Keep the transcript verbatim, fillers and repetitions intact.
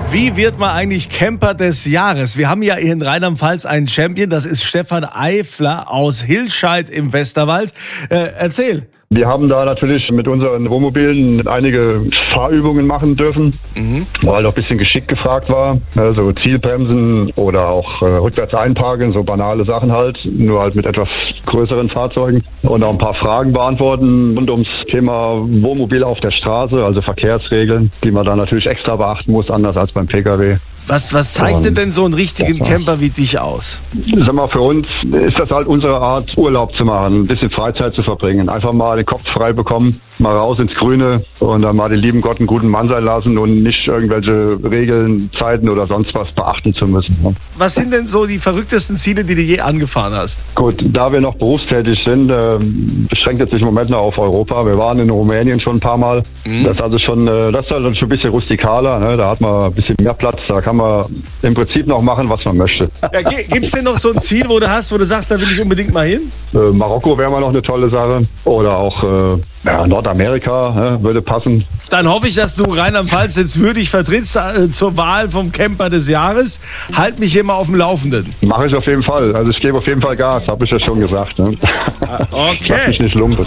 Wie wird man eigentlich Camper des Jahres? Wir haben ja hier in Rheinland-Pfalz einen Champion, das ist Stefan Eifler aus Hilscheid im Westerwald. Äh, erzähl. Wir haben da natürlich mit unseren Wohnmobilen einige Fahrübungen machen dürfen, mhm. weil auch ein bisschen Geschick gefragt war. Also Zielbremsen oder auch äh, rückwärts einparken, so banale Sachen halt, nur halt mit etwas größeren Fahrzeugen. Und auch ein paar Fragen beantworten rund ums Thema Wohnmobil auf der Straße, also Verkehrsregeln, die man da natürlich extra beachten muss, anders als beim Pkw. Was, was zeichnet denn so einen richtigen Camper wie dich aus? Sag mal, für uns ist das halt unsere Art, Urlaub zu machen, ein bisschen Freizeit zu verbringen. Einfach mal den Kopf frei bekommen, mal raus ins Grüne und dann mal den lieben Gott einen guten Mann sein lassen und nicht irgendwelche Regeln, Zeiten oder sonst was beachten zu müssen. Was sind denn so die verrücktesten Ziele, die du je angefahren hast? Gut, da wir noch berufstätig sind, äh, beschränkt es sich im Moment noch auf Europa. Wir waren in Rumänien schon ein paar Mal. Mhm. Das ist also schon, äh, das ist also schon ein bisschen rustikaler, ne? Da hat man ein bisschen mehr Platz, da kann man im Prinzip noch machen, was man möchte. Ja, Gibt es denn noch so ein Ziel, wo du hast, wo du sagst, da will ich unbedingt mal hin? Äh, Marokko wäre mal noch eine tolle Sache. Oder auch äh, ja, Nordamerika äh, würde passen. Dann hoffe ich, dass du Rheinland-Pfalz jetzt würdig vertrittst äh, zur Wahl vom Camper des Jahres. Halt mich hier mal auf dem Laufenden. Mache ich auf jeden Fall. Also ich gebe auf jeden Fall Gas, habe ich ja schon gesagt. Ne? Okay. Lass mich nicht lumpen.